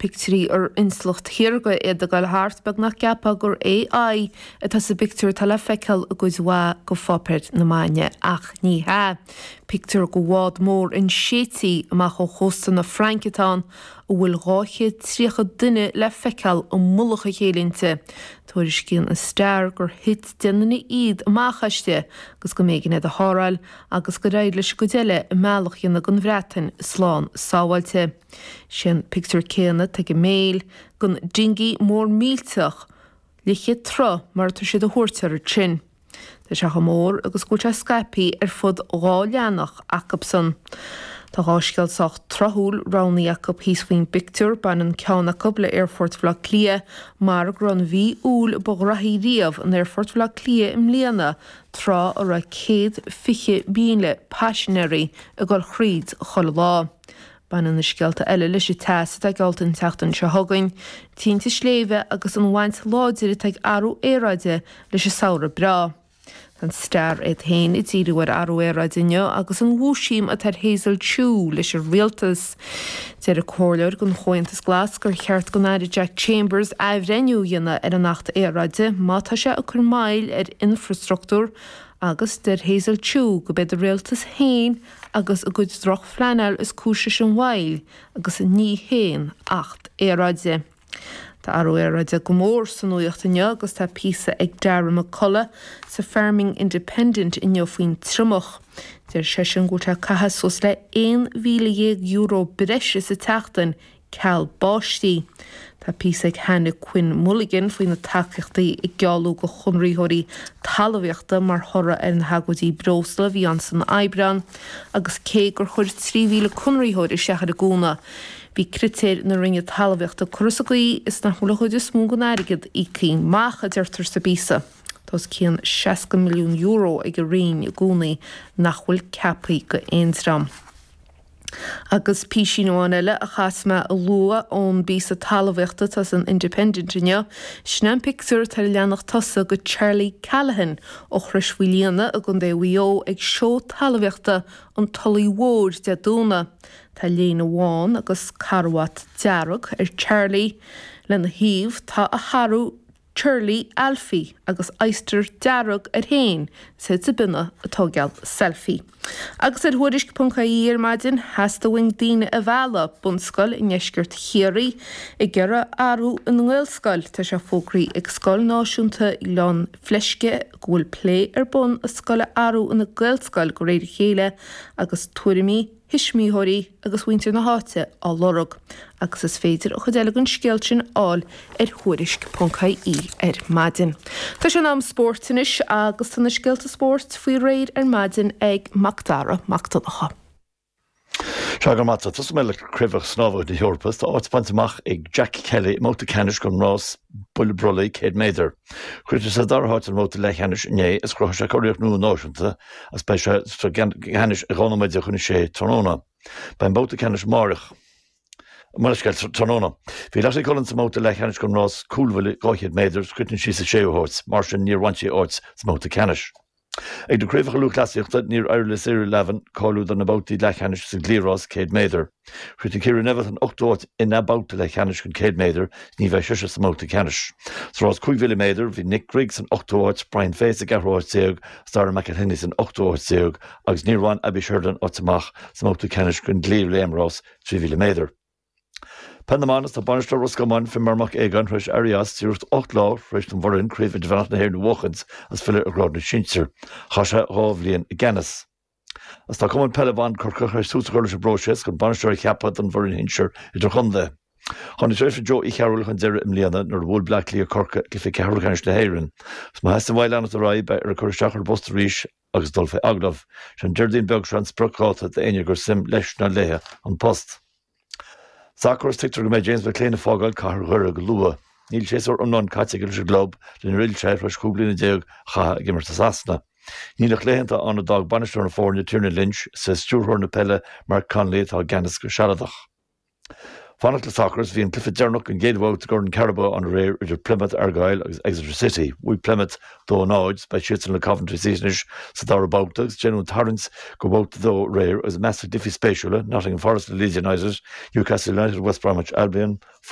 picturí ar inslucht hirga iad a gal hart bag nach ceapa gur AI atá sa picture tal feiceal a guzwa go fopert na maine ach ní ha. Picture go wad mór in sétí amach ó chóstan na Franketán ó bhfuil ráche trícha duine le feiceal ó mullacha chéilinte. Tuairis cían a stair gur hit denna iad amachchaiste gus go mégan a háráil agus go raid leis go deile i meallach na gon bhreatain sláán sáhailte. Sin picture céanna te go méil gon dingi mór mílteach liche tro mar tu siad a thuirtear trin. Tá se mór agus gúte Skype ar fud gá leannach Jacobson. Tá gáisceilteach trothúil Rowney Jacob hísfaoin picture ban an ceanna le Airfort Vla Clia mar gron bhí úl bograí riamh an Airfort Vla Clia im líana trá ar a céad fiche bíle passionary a gáil chríd chola. Ban an scialta eile leis i teasa ag galtain teachtain se thugain, tínta sléimhe agus an bhaint láidir ag arú éráide leis i saora bra. An stair hain i dtíiríhar arú éráidinne agus an bhúsím a tar Hazel Chew leis ar rialtas. Deir a cóirleir gon chointas glas gur cheart go náide Jack Chambers aibhrenniú dhéanana ar an nacht éráide má tá sé a chur mail ar infrastruchtúr agus der Hazel Chew go bed a rialtas hain agus a gud droch flanel is cúise sin bhail agus a ní héin 8 éráide. Tá arú éráide go mór san nuachtaine agus tá písa ag dearm a colla sa Farming Independent in faoin trumach. Deir sé sin go tá caithas sos le €1,000 breise sa teachtain ceall báistí. Tá písa ag Hannah Quinn Mulligan faoin na takeachtaí i gealú go chunraíthirí talmhaíochta mar thora ar an hagadí brosla bhí an san Aibreán agus cé gur chuir 3,000 chunraíthirí seachar a gúna. Bhí critéir na rinne talmhaíochta curasagaí is na thula chuid is mú go náirigid í cín macha deirtar sa bísa. Tás cían €60 milliún ag a rion i gúnaí nach bhfuil ceapaí go éonsram. Agus písíháin eile a chasma a lua ón bísa talmhaíochta tas an Independent-inne, snem picture tar leannach tosa go Charlie Callahan ó chruishuilíana a gon déhuió ag seo talmhaíochta an tolaí mhór de dúna. Tá léana bháin agus carwat dearug ar Charlie lena híomh tá a harú Charlie Alfie agus eister dearug ar hain sa binne atá geall selfie. Agus ar thuirisc.caí ar maidin heasta bhain daoine a bhela bunscoil in neiscirt chéirí i gceara arú in nghilscoil tá sé fógraí ag scoil náisiúnta i lán fleisce ghfuil plé ar bun a scoile arú in na ghilscoil go réidir chéile agus tuairimí hismíthirí agus bhaintear na háite á lorug. Agus is féidir ó chudéalagann scialtin áil ar thuirisc.caí ar maidin. Tá sé ná sportinis agus tá na scialta sport faoi réir ar maidin ag Macdara Macdonacha. Seagar mata, tus mé le cribhah snábhah de Eorpas, tá áitpaintach ag Jack Kelly móta canis gon rás bulle brolaí céad méidir. Cuidir sa dartháit an móta le canis inné is croch sé choíoch nua náisiúnta as bei sé canis a ghánaméide chun sé tróna. Bein móta canis marach. Mariscail tróna. Bhí leis colin sa móta le canis gon rás cúlhfuil gáchéad méidir scuitin sí sa séúhát, mar sin níorhaintí áit sa móta canis. Ag do craobh lú clasíochta níor airla séir 11 cáú an abátaí le canis sa glírás céad méidir. Chut céir nefah an 8 in abáta le canis chun céad méidir ní bheith siise sa móta canis. Srás 5 méidir bhí Nick Griggs an 8 Brian Face a garráid séag, Star McElhinney an 8 séag, agus níorhain Abby Sheridan átamach sa móta canis chun glír léimrás 3 méidir. Pendamánas tá banistar Roscommon fin marmach égan chris Arias tíúcht 8 lá rééis an bhrin críomh dheannach na héir na bhchans as fiile a grád na sinseir, chaise rábhlíonn i gceannas. As tá cumann Pellebán chucurcha súsagóir se bróises gon banistar cheapad an bhrin hinseir idir chunda. Chna tréfa Jo i chearúil chun deire im líana nar bhfuil blacklí a corca go fi cearúil canis le héireann. S má heasta bhhaile anna a raibh ar a chuir seachar bosta ríis agus dul fé aglah, sin deirdín beg sean sprocáta a aine gur sim leis na léthe an post. Sacros tictar go méid James McLean a fágáil cahar ghura go lua. Níl séar an caite go se glob den riil sé ras cúblina déag cha gimmar sa asna. Nílach léhananta an a dag banistar an fórne Tierna Lynch sa stúrthór na pelle mar Conley tá Gannis go sealadach. Fannach le Sacros hí an clifa dearnach an géadhhacht Gordon Carabao an réir idir Plymouth Argyle agus Exeter City. Bhui Plymouth dó náid bei siútan le Coventry Seasonish sa dar báachtas, General Torrance go báachta dó réir as a massive diffi spéisiúla, Nottingham Forest le Leeds United, Newcastle United, West Bromwich Albion,